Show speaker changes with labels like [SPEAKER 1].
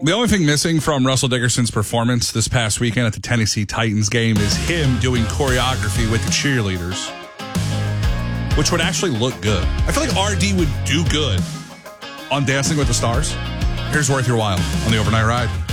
[SPEAKER 1] The only thing missing from Russell Dickerson's performance this past weekend at the Tennessee Titans game is him doing choreography with the cheerleaders, which would actually look good. I feel like RD would do good on Dancing with the Stars. Here's worth your while on the Overnight Ride.